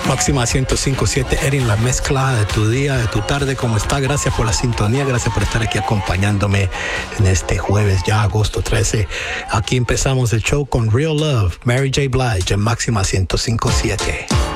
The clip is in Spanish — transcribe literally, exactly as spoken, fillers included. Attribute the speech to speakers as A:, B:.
A: Máxima ciento cinco punto siete, Erin, la mezcla de tu día, de tu tarde, ¿cómo está? Gracias por la sintonía, gracias por estar aquí acompañándome en este jueves, ya agosto trece. Aquí empezamos el show con Real Love, Mary J. Blige en Máxima ciento cinco punto siete.